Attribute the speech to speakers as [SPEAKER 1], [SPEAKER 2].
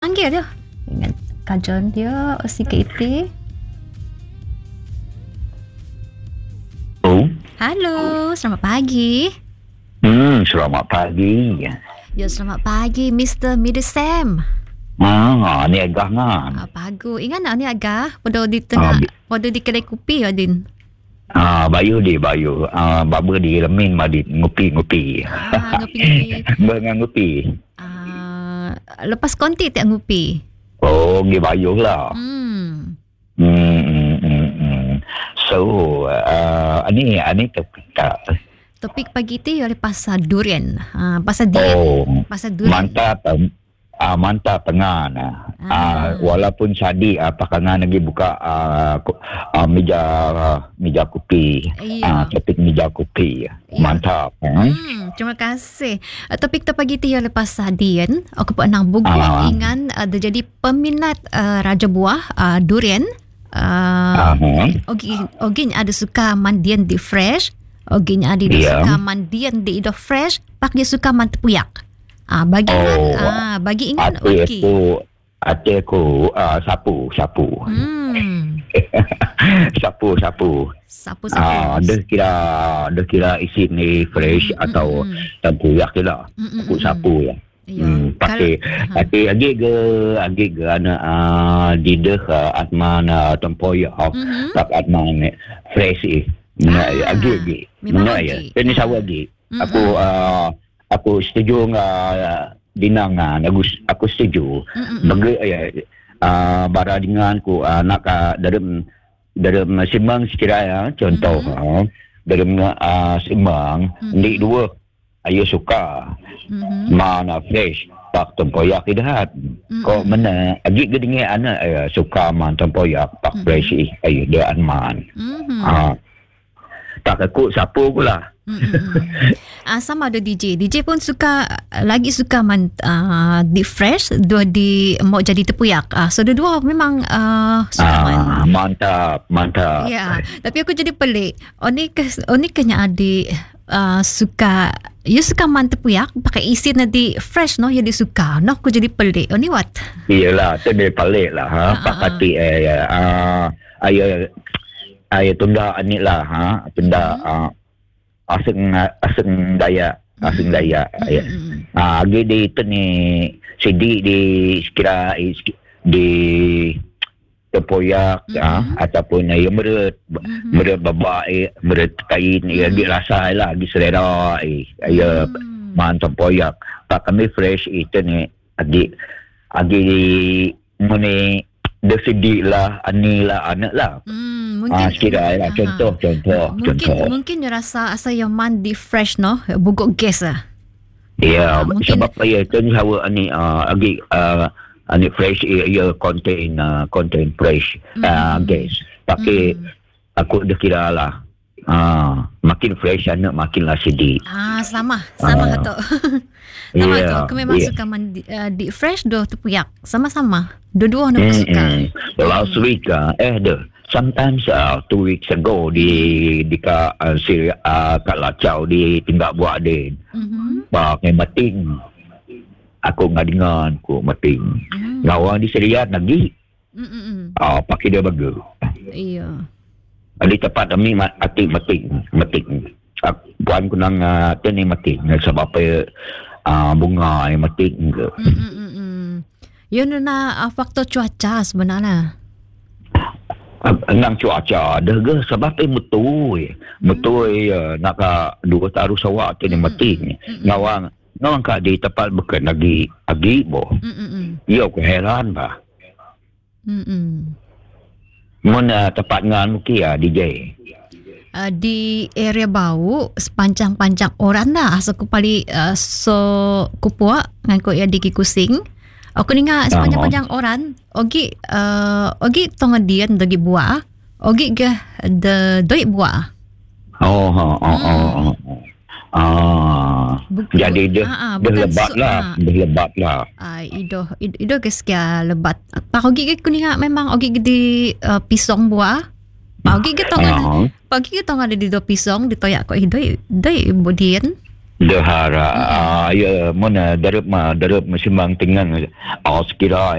[SPEAKER 1] panggil dia. Ingat kajian dia sikit itu.
[SPEAKER 2] Oh.
[SPEAKER 1] Halo, selamat pagi.
[SPEAKER 2] Selamat pagi.
[SPEAKER 1] Ya, selamat pagi Mr. Midisam.
[SPEAKER 2] Ni agak kan.
[SPEAKER 1] Bagus. Ingat nak ni agak pada di tengah pada di kedai kopi Adin.
[SPEAKER 2] Bayu. Baba di lemin madit ngopi.
[SPEAKER 1] Ngopi.
[SPEAKER 2] Mengopi.
[SPEAKER 1] Lepas konti tak ngopi.
[SPEAKER 2] Oh, gi bayu lah. So, ani
[SPEAKER 1] topik pagi tu ialah pasal durian. Pasal diet. Pasal durian.
[SPEAKER 2] Mantap tengah. Walaupun sadi pakangan lagi buka meja kopi. Topik meja kopi. Mantap.
[SPEAKER 1] Terima kasih. Topik tu pagi tu ialah pasal diet. Aku pernah buku ingat ada jadi peminat raja buah durian. Ogin ada suka mandian di fresh. Ogin ada suka mandian di ido fresh. Pak dia suka mantepuyak. Bagi ingat
[SPEAKER 2] Ate aku sapu. Sapu. Dia kira isi ni fresh atau tempuyak je lah. Aku sapu ya. Pakai agak ke anak didah atman tempoyak tak atman fresh agak mana ya ini sawa lagi aku setuju dinangan aku setuju bagi bara dengan ku nak dalam simbang sekiranya contoh dalam simbang ni dua ayo suka mana fresh pak tempoyak tidak kau mana agak gedenge anak suka man tempoyak pak fresh ayo dia anman tak aku sapu pula.
[SPEAKER 1] Sama ada DJ pun lagi suka di fresh dua di mau jadi tepuyak. So dua memang suka
[SPEAKER 2] mantap.
[SPEAKER 1] Ya, tapi aku jadi pelik. Oni kena adik suka man tepuyak pakai isi nanti fresh no ya disuka. No aku jadi pelik. Oni what?
[SPEAKER 2] Iyalah, tu dia pelik lah pakati ayo tunda ni lah tunda asing daya agi di itu ni sidi di sekira di tempoyak ataupun ayo meret babak meret kain agi rasa lah agi selera ayo man tempoyak pak kami fresh itu ni agi muni desidi lah ani lah anak lah mungkin sekira lah contoh
[SPEAKER 1] mungkin rasa asa yang mandi fresh no buguk gas lah
[SPEAKER 2] sebab itu ni hawa ani ani fresh ia contain fresh gas pakai aku dah kira lah makin fresh anak makin lah sedih
[SPEAKER 1] sama tu sama tu aku memang suka mandi di fresh dua tepuyak sama-sama dua-dua aku suka
[SPEAKER 2] last week sometimes 2 weeks ago di kat Lacau di tindak buat din pakai meting aku dengar aku meting ngawang di Serian lagi pakai dia bagus di tempat kami atik meting puan ku nang ni meting sebab bunga yang meting ke
[SPEAKER 1] yun na faktor cuaca sebenarnya
[SPEAKER 2] nang cuaca dah ke sebab mutui nak dua taruh sawak tu ni meting ngawang kat di tempat bukan lagi bo aku heran bah mana tempat ngan mungkin DJ
[SPEAKER 1] di area bau sepanjang orang dah so kupali so kupua ngangkut ya di Kusing aku ninga sepanjang orang ogi tongadian dagi buah ogi ke the doi buah
[SPEAKER 2] jadi dia lebat lah
[SPEAKER 1] ido ke sekia lebat pak ogi ke kuninga memang ogi di pisong buah pagi ke tong ada di do pisong ditoyak ko doi bodian
[SPEAKER 2] dehara ya mana darab simbang tengah sekira